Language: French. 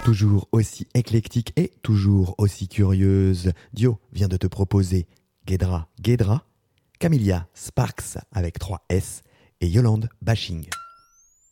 Toujours aussi éclectique et toujours aussi curieuse, Dio vient de te proposer Guédra, Camilla Sparks avec 3 S et Yolande Bashing.